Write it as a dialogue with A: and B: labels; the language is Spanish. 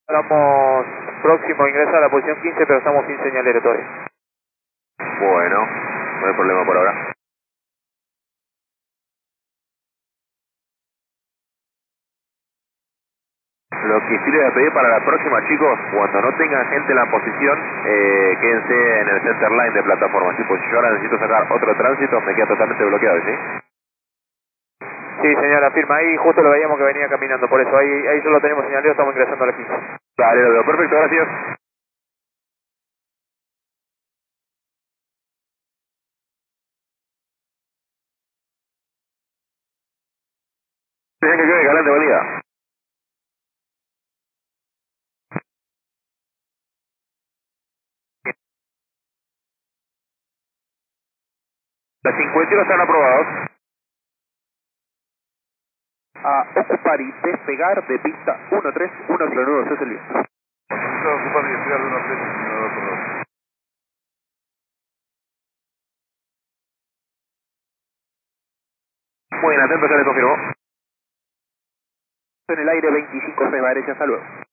A: Estamos próximo a ingresar a la posición 15, pero estamos sin señalero todavía.
B: Bueno, no hay problema por ahora. Lo que sí les voy a pedir para la próxima, chicos, cuando no tengan gente en la posición, quédense en el center line de plataforma. Tipo, si yo ahora necesito sacar otro tránsito, me queda totalmente bloqueado, ¿sí?
A: Sí, señora, firma. Ahí justo lo veíamos que venía caminando, por eso. Ahí solo tenemos señalero, estamos ingresando a la 15.
B: Dale, lo veo. Perfecto, gracias. Tienen que quedar galante, buen día. Las 51 están aprobados. A ocupar y despegar de pista 131 kilómetros, es el viento.
C: Ocupar y despegar de 1-3,
B: Muy bien, atento, se le confirmó. En el aire 25 se va derecha, hasta luego.